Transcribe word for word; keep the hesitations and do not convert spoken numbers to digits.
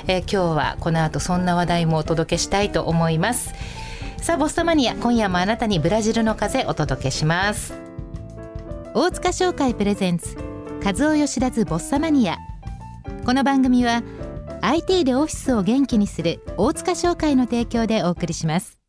えー、今日はこの後そんな話題もお届けしたいと思います。さあボッサマニア、今夜もあなたにブラジルの風お届けします。大塚商会プレゼンツ和夫吉田ズボッサマニア。この番組は アイティー でオフィスを元気にする大塚商会の提供でお送りします。